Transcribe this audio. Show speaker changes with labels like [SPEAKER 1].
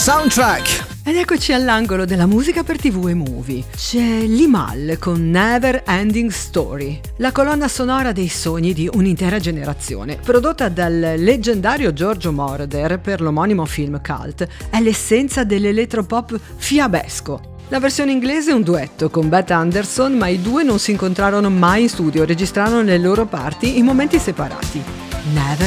[SPEAKER 1] Soundtrack.
[SPEAKER 2] Ed eccoci all'angolo della musica per TV e movie. C'è Limahl con Never Ending Story, la colonna sonora dei sogni di un'intera generazione, prodotta dal leggendario Giorgio Moroder per l'omonimo film cult. È l'essenza dell'elettropop fiabesco. La versione inglese è un duetto con Beth Anderson, ma i due non si incontrarono mai in studio, registrarono le loro parti in momenti separati. Never